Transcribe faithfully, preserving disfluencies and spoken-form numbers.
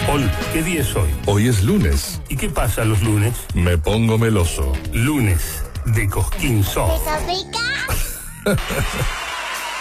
Paul, ¿qué día es hoy? Hoy es lunes. ¿Y qué pasa los lunes? Me pongo meloso. Lunes de Cosquín Show. ¿Eso pica?